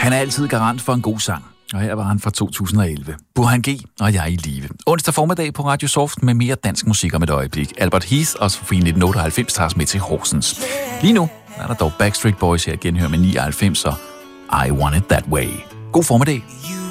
Han er altid garant for en god sang. Og her var han fra 2011. Burhan G. og jeg i live. Onsdag formiddag på Radio Soft med mere dansk musik om et øjeblik. Albert Heath og Sofie 1998 tager os med til Horsens. Lige nu er der dog Backstreet Boys her genhør med 99 og I Want It That Way. God formiddag.